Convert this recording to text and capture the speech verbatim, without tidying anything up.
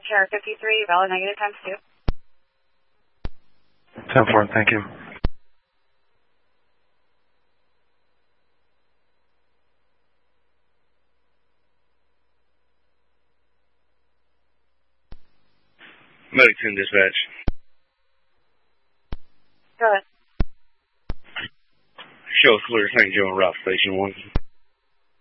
Sierra fifty-three, valid negative times two. ten four, thank you. Medic ten dispatch. Go ahead. Show clear Saint Joe and Route Station one.